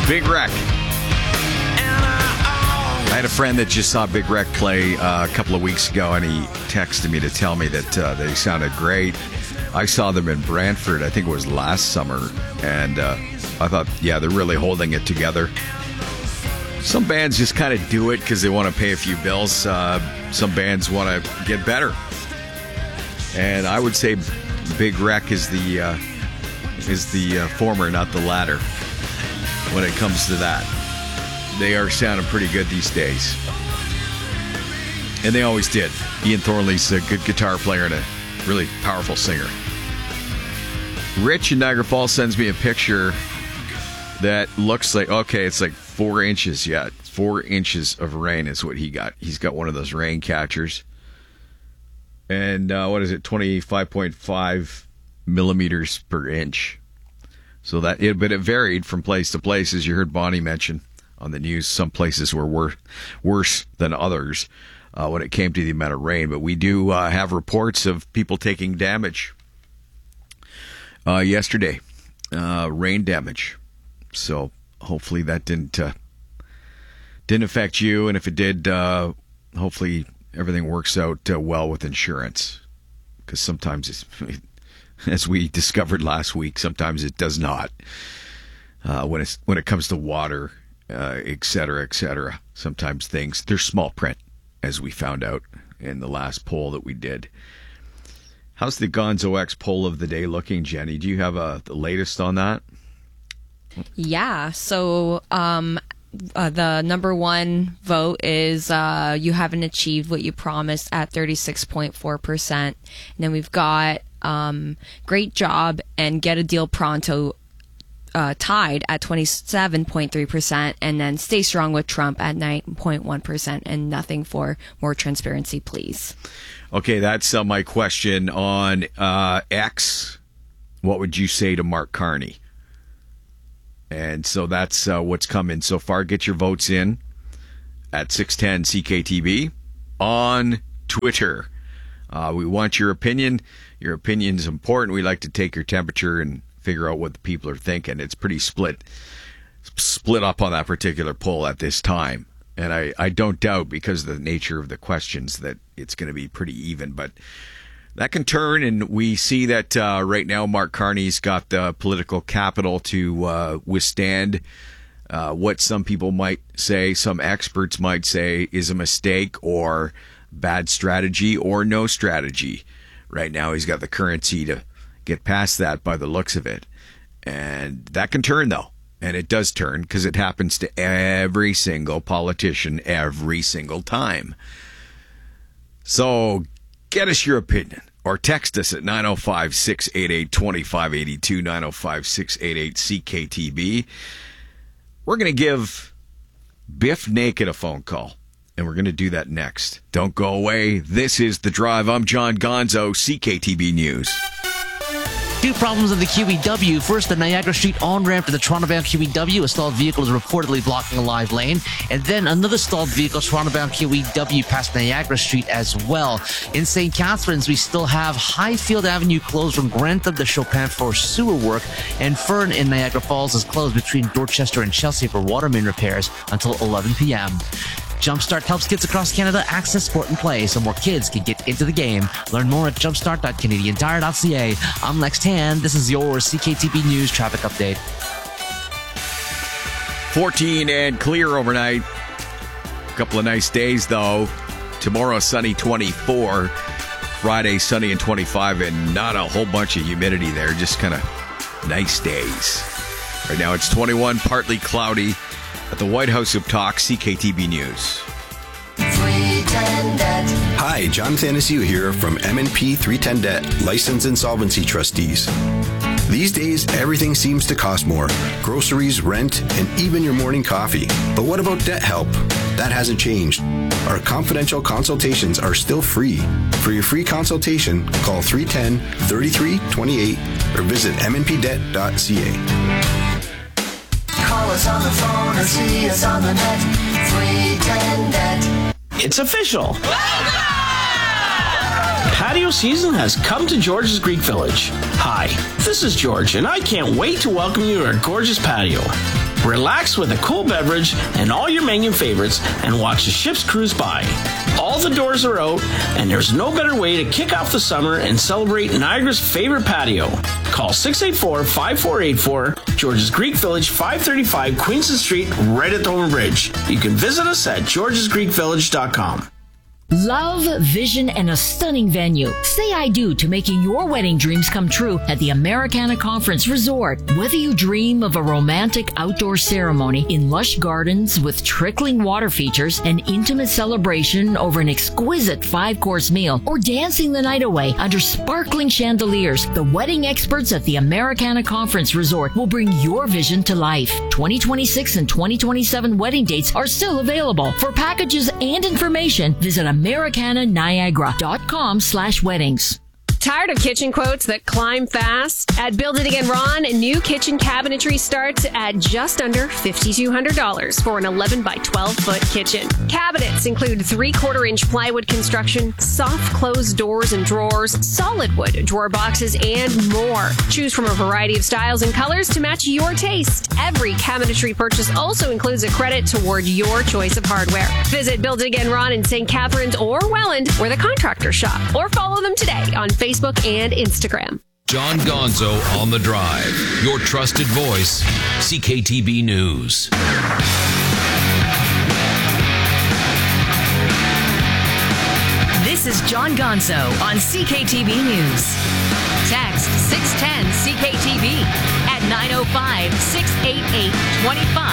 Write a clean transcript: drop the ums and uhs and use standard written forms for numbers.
Big Wreck. I had a friend that just saw Big Wreck play a couple of weeks ago, and he texted me to tell me that they sounded great. I saw them in Brantford, I think it was last summer, and I thought, yeah, they're really holding it together. Some bands just kind of do it because they want to pay a few bills. Some bands want to get better. And I would say Big Wreck is the former, not the latter, when it comes to that. They are sounding pretty good these days. And they always did. Ian Thornley's a good guitar player and a really powerful singer. Rich in Niagara Falls sends me a picture that looks like, okay, it's like 4 inches. Yeah, 4 inches of rain is what he got. He's got one of those rain catchers. And what is it, 25.5 millimeters per inch. So but it varied from place to place, as you heard Bonnie mention on the news. Some places were worse than others when it came to the amount of rain. But we do have reports of people taking damage yesterday, rain damage. So hopefully that didn't affect you. And if it did, hopefully everything works out well with insurance. Because sometimes, as we discovered last week, sometimes it does not. When it comes to water, et cetera, et cetera. Sometimes they're small print, as we found out in the last poll that we did. How's the Gonzo X poll of the day looking, Jenny? Do you have the latest on that? Yeah. So the number 1 vote is you haven't achieved what you promised at 36.4%. And then we've got great job and get a deal pronto tied at 27.3%, and then stay strong with Trump at 9.1%, and nothing for more transparency, please. Okay, that's my question on X. What would you say to Mark Carney? And so that's what's come in so far. Get your votes in at 610 CKTB on Twitter. We want your opinion. Your opinion is important. We like to take your temperature and figure out what the people are thinking. It's pretty split up on that particular poll at this time. And I don't doubt, because of the nature of the questions, that it's going to be pretty even. But that can turn, and we see that right now Mark Carney's got the political capital to withstand what some people might say, some experts might say, is a mistake or bad strategy or no strategy. Right now he's got the currency to get past that by the looks of it. And that can turn, though. And it does turn, because it happens to every single politician every single time. So get us your opinion, or text us at 905-688-2582, 905-688-CKTB. We're going to give Biff Naked a phone call, and we're going to do that next. Don't go away. This is The Drive. I'm John Gonzo, CKTB News. 2 problems in the QEW. First, the Niagara Street on-ramp to the Toronto-bound QEW. A stalled vehicle is reportedly blocking a live lane. And then another stalled vehicle, Toronto-bound QEW, past Niagara Street as well. In St. Catharines, we still have Highfield Avenue closed from Grantham to Chopin for sewer work. And Fern in Niagara Falls is closed between Dorchester and Chelsea for water main repairs until 11 p.m. Jumpstart helps kids across Canada access sport and play so more kids can get into the game. Learn more at jumpstart.canadiantire.ca. I'm Lex Tan. This is your CKTB News traffic update. 14 and clear overnight. A couple of nice days, though. Tomorrow, sunny 24. Friday, sunny and 25, and not a whole bunch of humidity there. Just kind of nice days. Right now, it's 21, partly cloudy. At the White House of Talk, CKTB News. 310 Debt. Hi, John Thanasiu here from M&P 310 Debt, Licensed Insolvency Trustees. These days, everything seems to cost more. Groceries, rent, and even your morning coffee. But what about debt help? That hasn't changed. Our confidential consultations are still free. For your free consultation, call 310-3328 or visit mnpdebt.ca. Call us on the phone or see us on the net. 310 Debt. It's official. Patio season has come to George's Greek Village. Hi, this is George, and I can't wait to welcome you to our gorgeous patio. Relax with a cool beverage and all your menu favorites and watch the ships cruise by. All the doors are out, and there's no better way to kick off the summer and celebrate Niagara's favorite patio. Call 684-5484, George's Greek Village, 535 Queenston Street, right at the Homer Bridge. You can visit us at georgesgreekvillage.com. Love, vision, and a stunning venue. Say I do to making your wedding dreams come true at the Americana Conference Resort. Whether you dream of a romantic outdoor ceremony in lush gardens with trickling water features, an intimate celebration over an exquisite 5-course meal, or dancing the night away under sparkling chandeliers, the wedding experts at the Americana Conference Resort will bring your vision to life. 2026 and 2027 wedding dates are still available. For packages and information, visit AmericanaNiagara.com/weddings. Tired of kitchen quotes that climb fast? At Build It Again Ron, new kitchen cabinetry starts at just under $5,200 for an 11 by 12 foot kitchen. Cabinets include 3/4-inch plywood construction, soft closed doors and drawers, solid wood drawer boxes, and more. Choose from a variety of styles and colors to match your taste. Every cabinetry purchase also includes a credit toward your choice of hardware. Visit Build It Again Ron in St. Catharines or Welland, where the contractors shop, or follow them today on Facebook and Instagram. John Gonzo on the Drive, your trusted voice, CKTB News. This is John Gonzo on CKTB News. Text 610 CKTB at 905-688-25.